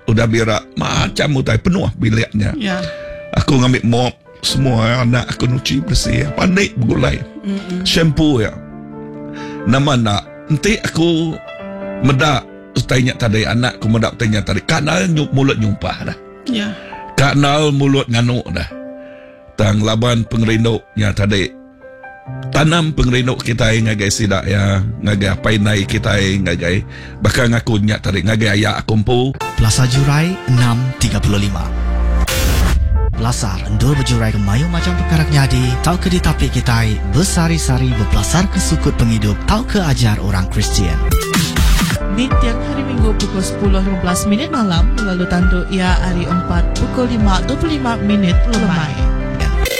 udah berak macam mutai penuh biliknya. Ya. Aku ngambil mop semua anak aku nyuci bersih, panik bergulai. Shampoo ya. Nama nak nanti aku medak tanya tadi anak aku medak tanya tadi kanal mulut nyumpah dah. Ya. Kanal mulut nganuk dah. Tang laban pengerinduknya tadi. Tanam pengerinduk kita ngagai sidak ya, ngagai apa nai kita ngagai bahkan aku nyak tadi ngagai ayak kumpu. Plaza Jurai 635. Belasar endul berjurai ke mayu macam perkara nyadi, tau ke ditapik kita bersari-sari berbelasar ke sukut penghidup, tau ke ajar orang Kristian. Di tiang hari Minggu pukul 10.15 malam, lalu tanduk ia hari 4 pukul 5.25 lemai.